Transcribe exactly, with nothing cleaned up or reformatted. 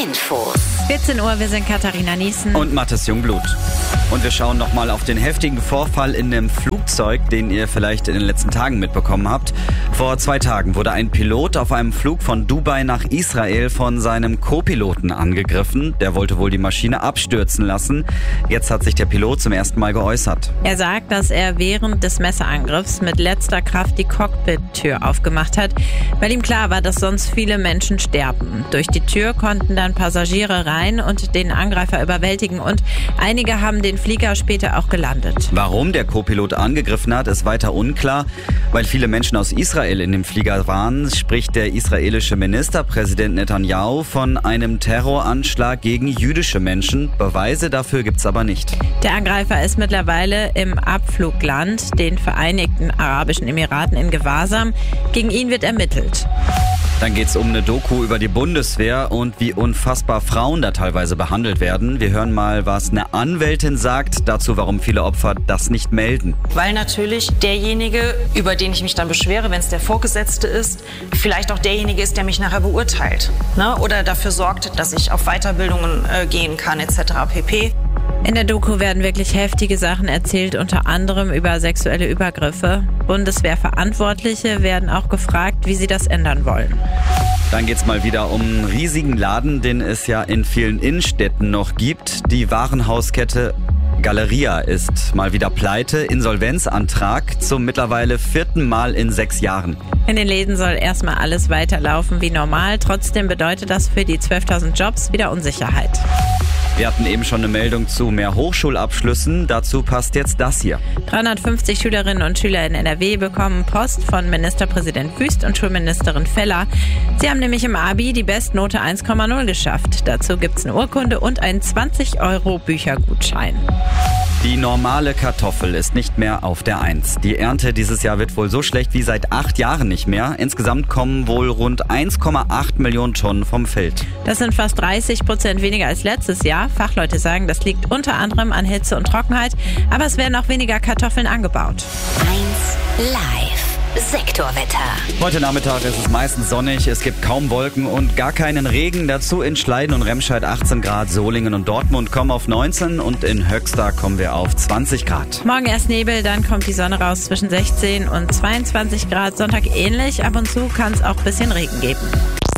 Infos. vierzehn Uhr, wir sind Katharina Niesen und Mathis Jungblut. Und wir schauen nochmal auf den heftigen Vorfall in dem Flugzeug, den ihr vielleicht in den letzten Tagen mitbekommen habt. Vor zwei Tagen wurde ein Pilot auf einem Flug von Dubai nach Israel von seinem Co-Piloten angegriffen. Der wollte wohl die Maschine abstürzen lassen. Jetzt hat sich der Pilot zum ersten Mal geäußert. Er sagt, dass er während des Messerangriffs mit letzter Kraft die Cockpit-Tür aufgemacht hat, weil ihm klar war, dass sonst viele Menschen sterben. Durch die Tür konnten dann Passagiere rein und den Angreifer überwältigen und einige haben den Flieger später auch gelandet. Warum der Co-Pilot angegriffen hat, ist weiter unklar. Weil viele Menschen aus Israel in dem Flieger waren, spricht der israelische Ministerpräsident Netanyahu von einem Terroranschlag gegen jüdische Menschen. Beweise dafür gibt's aber nicht. Der Angreifer ist mittlerweile im Abflugland, den Vereinigten Arabischen Emiraten, in Gewahrsam. Gegen ihn wird ermittelt. Dann geht's um eine Doku über die Bundeswehr und wie unfassbar Frauen da teilweise behandelt werden. Wir hören mal, was eine Anwältin sagt, dazu, warum viele Opfer das nicht melden. Weil natürlich derjenige, über den ich mich dann beschwere, wenn es der Vorgesetzte ist, vielleicht auch derjenige ist, der mich nachher beurteilt, ne? Oder dafür sorgt, dass ich auf Weiterbildungen äh, gehen kann et cetera pp. In der Doku werden wirklich heftige Sachen erzählt, unter anderem über sexuelle Übergriffe. Bundeswehrverantwortliche werden auch gefragt, wie sie das ändern wollen. Dann geht's mal wieder um einen riesigen Laden, den es ja in vielen Innenstädten noch gibt. Die Warenhauskette Galeria ist mal wieder pleite. Insolvenzantrag zum mittlerweile vierten Mal in sechs Jahren. In den Läden soll erstmal alles weiterlaufen wie normal. Trotzdem bedeutet das für die zwölftausend Jobs wieder Unsicherheit. Wir hatten eben schon eine Meldung zu mehr Hochschulabschlüssen. Dazu passt jetzt das hier. dreihundertfünfzig Schülerinnen und Schüler in N R W bekommen Post von Ministerpräsident Wüst und Schulministerin Feller. Sie haben nämlich im Abi die Bestnote eins Komma null geschafft. Dazu gibt's eine Urkunde und einen zwanzig Euro Büchergutschein. Die normale Kartoffel ist nicht mehr auf der Eins. Die Ernte dieses Jahr wird wohl so schlecht wie seit acht Jahren nicht mehr. Insgesamt kommen wohl rund eins Komma acht Millionen Tonnen vom Feld. Das sind fast dreißig Prozent weniger als letztes Jahr. Fachleute sagen, das liegt unter anderem an Hitze und Trockenheit. Aber es werden auch weniger Kartoffeln angebaut. eins Live. Sektorwetter. Heute Nachmittag ist es meistens sonnig, es gibt kaum Wolken und gar keinen Regen. Dazu in Schleiden und Remscheid achtzehn Grad, Solingen und Dortmund kommen auf neunzehn und in Höxter kommen wir auf zwanzig Grad. Morgen erst Nebel, dann kommt die Sonne raus zwischen sechzehn und zweiundzwanzig Grad. Sonntag ähnlich, ab und zu kann es auch ein bisschen Regen geben.